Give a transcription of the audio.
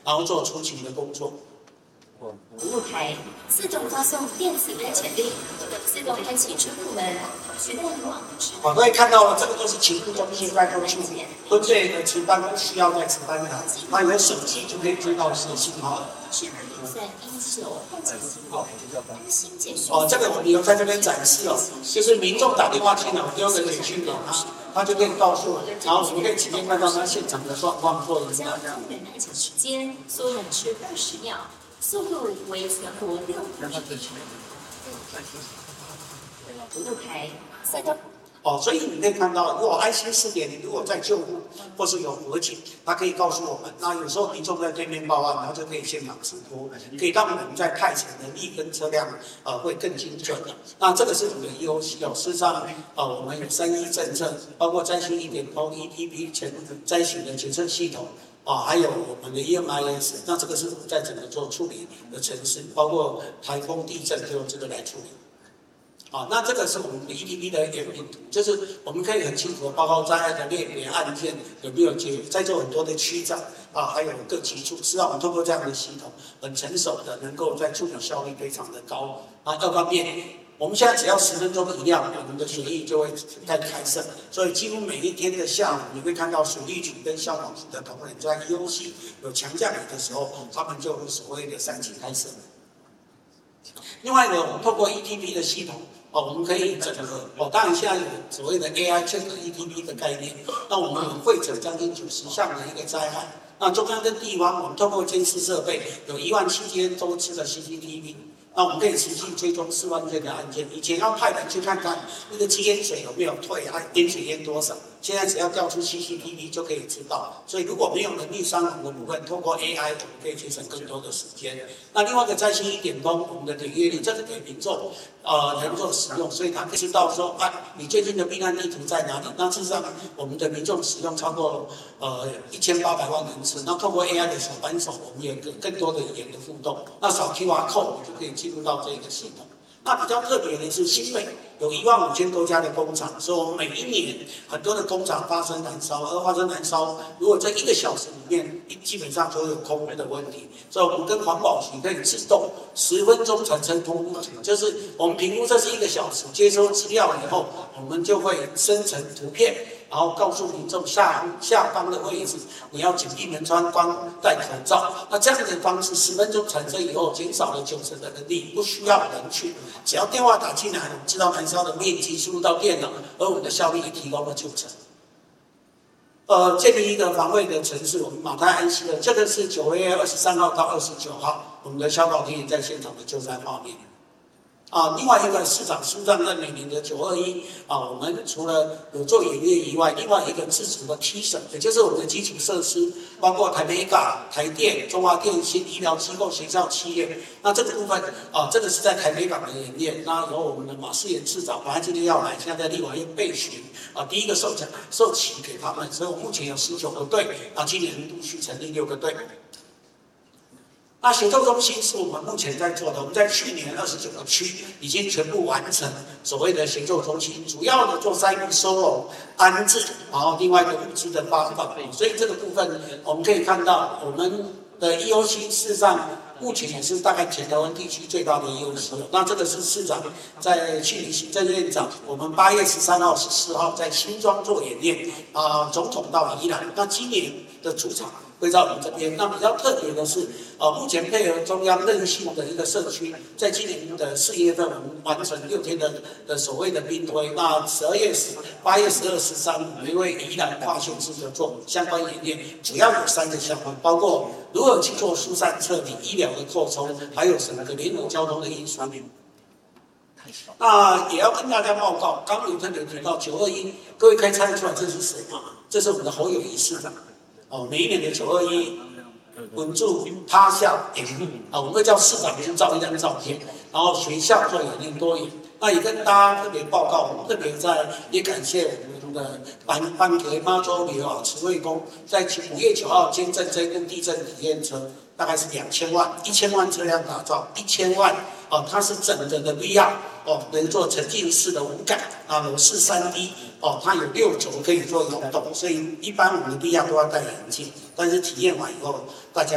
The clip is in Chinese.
然后做出勤的工作。 服务台自动发送电子派遣令，自动开启车库门，取代以往的各位看到了，这个都是勤务中心在做处理，分配的值班不需要在值班台，那有手机就可以知道是信号。这个我们有在这边展示哦，就是民众打电话进来，我丢个简讯给他就可以告诉我，然后我们可以直接看到他现场的状况做影响。 时间缩短至20秒，速度为全国6。服务台自动。 所以你可以看到，如果 IC 4.0如果在救护或是有火警，它可以告诉我们。那有时候民众在对面报案，然后就可以现场直播，可以让我们在派遣能力跟车辆会更精准的。那这个是我们的 EOC 事实上我们有3E政策，包括灾星1.0 ETP 灾星的检测系统。还有我们的 EMIS， 那这个是我们在整个做处理的程式，包括台风、地震就用这个来处理。那这个是我们的 ETP 的演变图，就是我们可以很清楚的报告灾害的类别案件有没有在做很多的区长还有各级处，是让我们通过这样的系统很成熟的，能够在处理效率非常的高。二方面，我们现在只要10分钟一辆，我们的水域就会开设，所以几乎每一天的下午，你会看到水利局跟消防局的同仁在 EOC 有强降雨的时候，他们就有所谓的3级开设。另外呢，我们透过 ETP 的系统。我们可以整合当然现在有所谓的 AI 这个 ETP 的概念，那我们有会诊将近90项的一个灾害。那中央跟地方，我们透过监视设备，有17000多次的 CCTV， 那我们可以持续追踪4万件的案件。以前要派人去看看那个积淹水有没有退，淹水淹多少，现在只要调出 CCTV 就可以知道。所以如果没有能力伤亡的部分，透过 AI 我们可以节省更多的时间。那另外一个灾星1.0，我们的点阅率，这是给民众能够使用，所以他可以知道说你最近的避难地图在哪里。那事实上，我们的民众使用超过1800万人次。那透过 AI 的小帮手，我们有更多的语言的互动。那扫 QR code 就可以进入到这个系统。那比较特别的是，新北有15000多家的工厂，所以我们每一年很多的工厂发生燃烧，而发生燃烧，如果在1个小时里面，基本上就有空污的问题。所以我们跟环保局可以自动10分钟产生空污，就是我们评估这是1个小时，接收资料以后，我们就会生成图片。然后告诉民众下方的位置，你要紧闭门窗、戴口罩。那这样的方式10分钟产生以后，减少了90%的人力，不需要人去，只要电话打进来，我们知道燃烧的面积输入到电脑，而我们的效率也提高了90%。建立一个防卫的城市，我们马太安息了。这个是9月23号到29号，我们的消防员在现场的救灾画面。另外一个市长书上在每年的921我们除了有做演练以外，另外一个自主的提升，也就是我们的基础设施，包括台北港、台电、中华电信、医疗机构、学校、企业。那这个部分这个是在台北港的演练。那由我们的马世炎市长，本来今天要来，现在在立法院备询第一个授旗给他们，所以我目前有19个队，今年陆续成立6个队。那行政中心是我们目前在做的，我们在去年29个区已经全部完成所谓的行政中心，主要的做灾民收容、安置，然后另外一个物资的发放。所以这个部分我们可以看到，我们的 EOC 事实上目前也是大概全台湾地区最大的 EOC。那这个是市长在去年行政院长，我们8月13号、14号在新庄做演练，总统到宜兰。那今年的主场会在我们这边。那比较特别的是，目前配合中央韧性的一个社区，在今年的4月份，我们完成6天的所谓的兵推。那8月12、13，我们会宜兰跨县市的做相关演练，主要有3个项目，包括如何去做疏散撤离、医疗的扩充，还有整个联络交通的运输。那也要跟大家报告，刚刚有特别提到921，各位可以猜得出来这是谁吗？这是我们的侯友宜市长。每一年的921，稳住他校演练我们会叫市长先照一张照片，然后学校做演练多演。那也跟大家特别报告，我们特别也感谢我们的班给妈祖庙慈惠宫，在5月9号捐赠这跟地震体验车，大概是2000万，1000万车辆打造，1000万它是整个的 VR 能做沉浸式的无感楼市3D 它有6轴可以做摇动，所以一般我们的 VR 都要戴眼镜，但是体验完以后